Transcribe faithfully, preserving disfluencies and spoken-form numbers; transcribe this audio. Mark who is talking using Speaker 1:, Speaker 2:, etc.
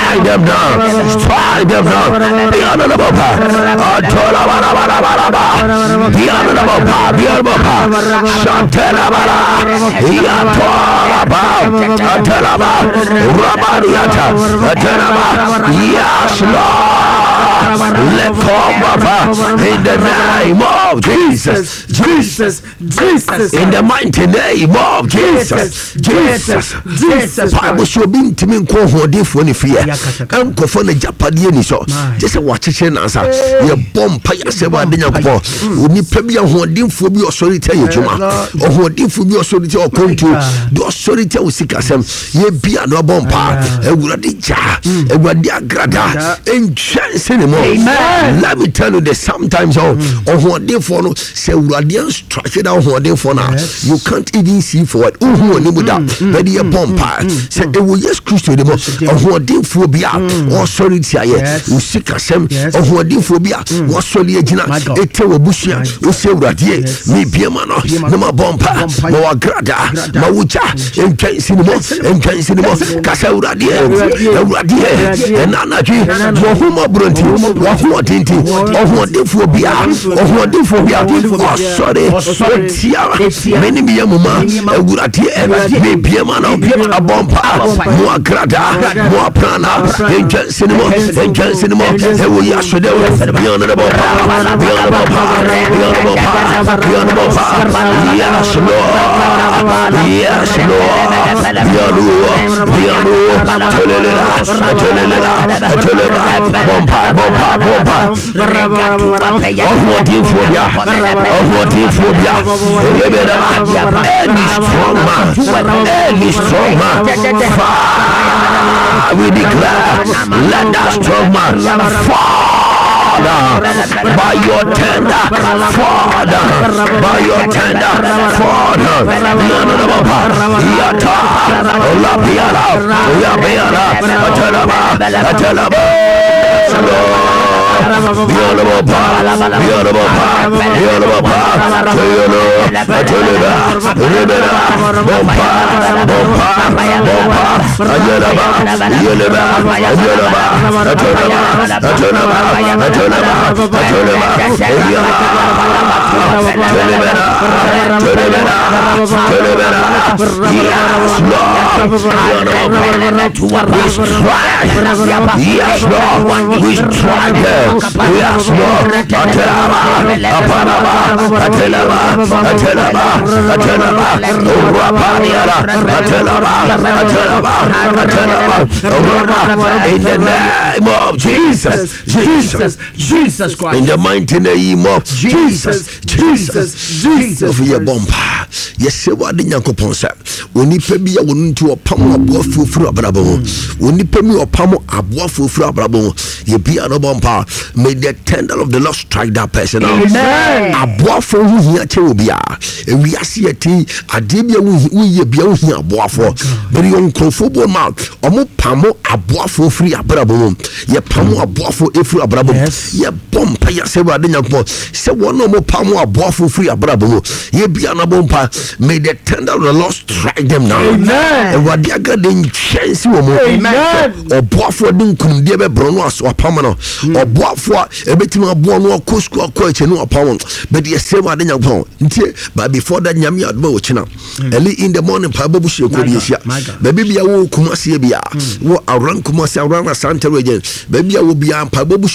Speaker 1: strike them down, strike them down. The honorable power, Atola bara bara bara bara. The honorable power, the honorable power, Shantela bara, Yatola bara, Atola bara, Rabariata, Atola bara. Yes, Lord. Let come in the name of Jesus, Jesus, Jesus, in the mighty name of Jesus, Jesus, Jesus. Bible show be to me ko hode for ni fear. Am ko for na japade ni so. Just watch it na answer. Ye bom pa ya se ba de nyakopo. Oni pa bi hodinfo bi osori te yejuma. Hodinfo bi osori te okonto. Do osori te usikasem. Ye bia no bom pa. Ewurade ja. Ewurade agrada. Enchanse ni mo. Amen. Let me tell you that sometimes oh hodin for no se ewurade strike down hodin for now. You can't even see for it. Uhu oni mu da. But ye bom pa. Se ewo yes Christo de mo. Hodin for bia osori te aye. Usikasem. Hodin for bia osori agina. Ete obusia. Ose ewurade me bia ma no. Na ma bom pa. Ma wa grada. Ma wuja. Enchanse ni mo. Enchanse ni mo. Kasa ewurade. Ewurade. Na na twi. Wo huma bronti. Wo ho tinti. Wo defo bia. Wo defo bia. Oh sorry. Tia. Many bia mama. Ewurade. Me bia ma no. A bompa. Mo grada. Mo prana. Enchanse ni mo. Enchanse ni mo. Ewo ya so de. Beyond the bompa. Beyond the bompa. Beyond the bompa. Beyond the bompa. Yes Lord. Yes Lord. Beyond the beyond the Tolela. Tolela. Tolela. Bompa. Bompa. Bompa. Oh what you phobia. Oh what you phobia. Any strong man. Any strong man. Fire. We declare. Let that strong man fall. By your tender, Father, by your tender, Father, Yata, La Piara, Yabiara, Atalaba, Atalaba, Beautiful power, beautiful power, beautiful power, Atalaba, Ribera, Bompa, Bompa, Bompa, Ayalaba, Yeleba, Ayalaba, Atalaba, Atalaba, Atalaba. Yes, Lord. We strike them. Yes, Lord. Atalaba, Apanaba, Atalaba, Atalaba, Atalaba, Urapaniara, Atalaba, Atalaba, Atalaba, in the name of Jesus, Jesus, Jesus Christ. In the mighty name of Jesus, Jesus, Jesus. For your bomba. Yes, what the Yankopon said. When you pay me, I will need to a pam of both for a bravo. When you pay me a pam of both for a bravo, you be a bomba. May the tender of the Lord strike that person. Amen. A boy for who here to be. And we are see a tea, a debia we be out here, a boy for. But you uncle football mouth, or more pamo, a boy for free a bravo. Ye pamo a boy for a free a bravo. Ye bomba, ya se radina po. Se one no more pamo a boy for free a bravo. Ye be an bomba. May the tender of the Lord strike them now. Amen. And what they are getting chance you more. Amen. Or boy for didn't come dear bronos or pamano. Or boy for a bit more born or cusco or quite no pound. But ye say what in your pound. But before that, Yami at Bochina. Early in the morning, Pabushi could be baby, I will come see a beer. What around Kumasi around a Santa region. Baby, I will be on Pabushi.